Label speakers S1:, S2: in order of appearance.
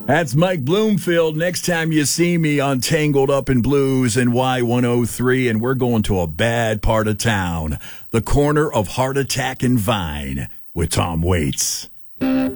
S1: That's Mike Bloomfield. Next time you see me on Tangled Up in Blues and Y103, and we're going to a bad part of town, the corner of Heart Attack and Vine with Tom Waits.